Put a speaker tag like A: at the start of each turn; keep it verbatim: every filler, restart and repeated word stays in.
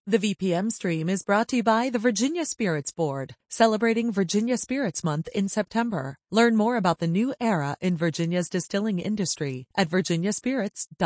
A: The V P M stream is brought to you by the Virginia Spirits Board, celebrating Virginia Spirits Month in September. Learn more about the new era in Virginia's distilling industry at virginia spirits dot org.